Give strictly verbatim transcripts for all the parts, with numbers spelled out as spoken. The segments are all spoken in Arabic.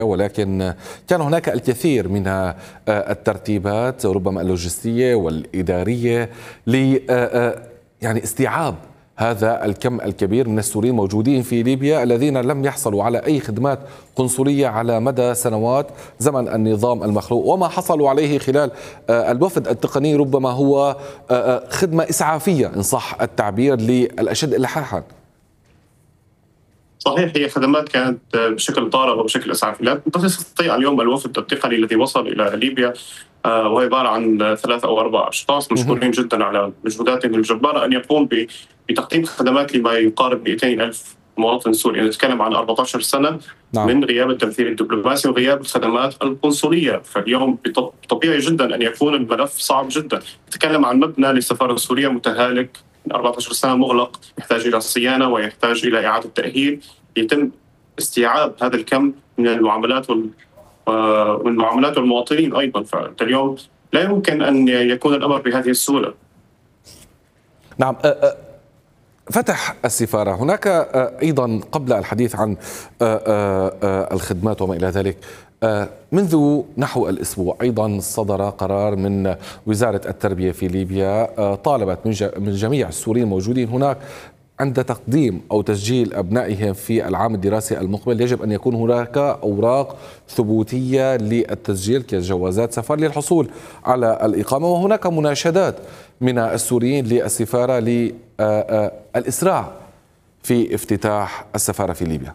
ولكن كان هناك الكثير من الترتيبات ربما اللوجستية والإدارية ل يعني استيعاب هذا الكم الكبير من السوريين الموجودين في ليبيا الذين لم يحصلوا على أي خدمات قنصلية على مدى سنوات زمن النظام المخلوق، وما حصلوا عليه خلال الوفد التقني ربما هو خدمة إسعافية إن صح التعبير للأشد إلحاحا. صحيح، هي خدمات كانت بشكل طارئ وبشكل اسعافي. لا تستطيع اليوم الوفد التقني الذي وصل الى ليبيا وهو عباره عن ثلاث او اربع اشخاص مشكورين جدا على مجهوداتهم الجباره ان يقوم بتقديم خدمات لما يقارب مئتين ألف مواطن سوري. نتكلم عن أربعة عشر سنه نعم. من غياب التمثيل الدبلوماسي وغياب الخدمات القنصليه، فاليوم طبيعي جدا ان يكون الملف صعب جدا. نتكلم عن مبنى للسفاره السوريه متهالك من أربعة عشر سنه مغلق، يحتاج الى صيانه ويحتاج الى اعاده تاهيل، يتم استيعاب هذا الكم من المعاملات وال من معاملات المواطنين ايضا. فانت اليوم لا يمكن ان يكون الامر بهذه السهوله. نعم، فتح السفاره هناك ايضا قبل الحديث عن الخدمات وما الى ذلك، منذ نحو الاسبوع ايضا صدر قرار من وزاره التربيه في ليبيا طالبت من جميع السوريين الموجودين هناك عند تقديم أو تسجيل أبنائهم في العام الدراسي المقبل يجب أن يكون هناك أوراق ثبوتية للتسجيل كجوازات سفر للحصول على الإقامة. وهناك مناشدات من السوريين للسفارة للإسراع في افتتاح السفارة في ليبيا.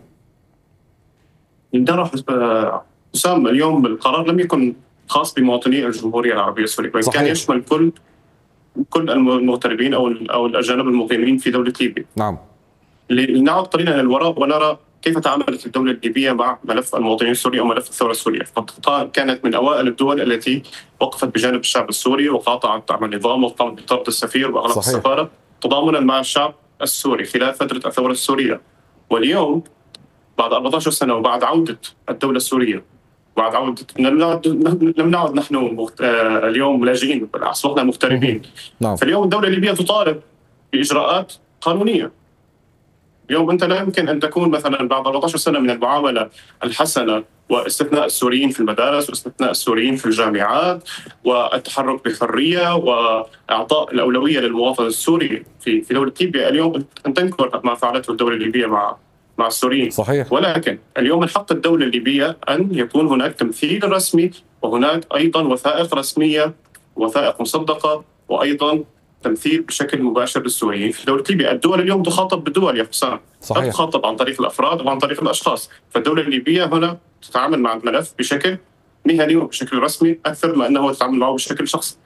حسام، اليوم القرار لم يكن خاص بمواطني الجمهورية العربية السورية، بل كان يشمل كل كل المغتربين او او الاجانب المقيمين في دوله ليبيا. نعم. لنعود قليلا للوراء ونرى كيف تعاملت الدوله الليبيه مع ملف المواطنين السوريين او ملف الثوره السوريه. فقطاع كانت من اوائل الدول التي وقفت بجانب الشعب السوري وقاطعت دعم النظام وقامت بطرد السفير واغلاق السفاره تضامنا مع الشعب السوري خلال فتره الثوره السوريه. واليوم بعد أربعة عشر سنه وبعد عوده الدوله السوريه، بعد عودة لم نعد لم نعد نحن مغت... اليوم لاجئين، بل اصبحنا مغتربين. نعم. فاليوم الدولة الليبية تطالب بإجراءات قانونية. اليوم أنت لا يمكن أن تكون مثلا بعد أربعة عشر سنة من المعاملة الحسنة واستثناء السوريين في المدارس واستثناء السوريين في الجامعات والتحرك بحرية وإعطاء الأولوية للمواطن السوري في في دولة ليبيا، اليوم أن تنكر ما فعلته الدولة الليبية مع مع السوريين. صحيح. ولكن اليوم من حق الدولة الليبية أن يكون هناك تمثيل رسمي وهناك أيضا وثائق رسمية، وثائق مصدقة، وأيضا تمثيل بشكل مباشر للسوريين في دولة ليبيا. الدول اليوم تخاطب بالدول يا حسام، لا تخاطب عن طريق الأفراد أو عن طريق الأشخاص. فالدولة الليبية هنا تتعامل مع الملف بشكل مهني وبشكل رسمي أكثر ما أنه تتعامل معه بشكل شخصي.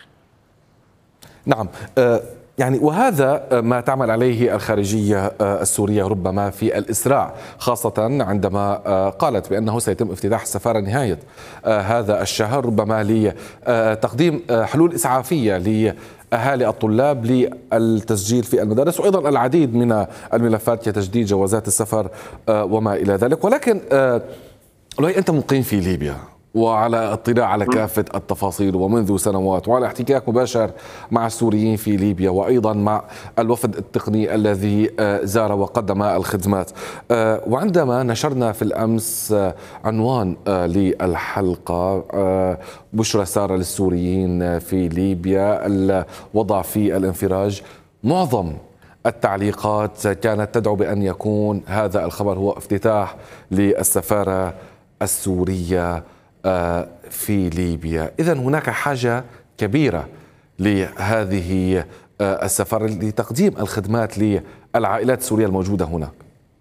نعم، أه يعني وهذا ما تعمل عليه الخارجية السورية ربما في الإسراع، خاصة عندما قالت بأنه سيتم افتتاح السفارة نهاية هذا الشهر ربما لتقديم حلول إسعافية لأهالي الطلاب للتسجيل في المدارس، وأيضا العديد من الملفات كتجديد جوازات السفر وما إلى ذلك. ولكن لو أنت مقيم في ليبيا وعلى اطلاع على كافة التفاصيل ومنذ سنوات وعلى احتكاك مباشر مع السوريين في ليبيا وأيضا مع الوفد التقني الذي زار وقدم الخدمات، وعندما نشرنا في الأمس عنوان للحلقة بشرى سارة للسوريين في ليبيا الوضع في الانفراج، معظم التعليقات كانت تدعو بأن يكون هذا الخبر هو افتتاح للسفارة السورية في ليبيا. إذن هناك حاجة كبيرة لهذه السفارة لتقديم الخدمات للعائلات السورية الموجودة هناك.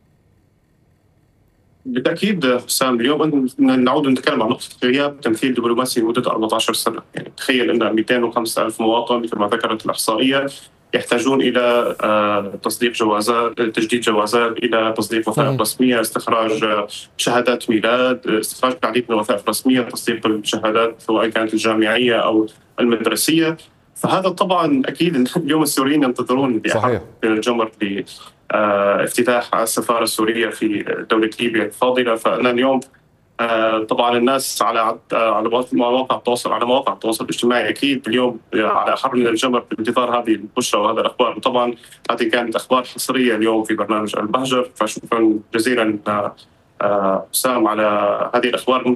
بالتأكيد حسام، اليوم نعود نتكلم عن نقطة غياب تمثيل دبلوماسي لمدة أربعة عشر سنة. يعني تخيل أن مئتين وخمسة ألف مواطن مثل ما ذكرت الإحصائية يحتاجون إلى تصديق جوازات، تجديد جوازات، إلى تصديق وثائق رسمية، استخراج شهادات ميلاد، استخراج العديد من الوثائق الرسمية، تصديق الشهادات سواء كانت الجامعية أو المدرسية. فهذا طبعا أكيد اليوم السوريين ينتظرون بأحد الجمر لافتتاح السفارة السورية في دولة ليبيا الفاضلة. فأنا اليوم طبعا الناس على على مواقع التواصل على مواقع التواصل الاجتماعي اكيد اليوم على احر من الجمر بانتظار هذه البشرى وهذه الاخبار. وطبعا هذه كانت اخبار حصريه اليوم في برنامج البهجر، فشكرا جزيلا حسام على هذه الاخبار.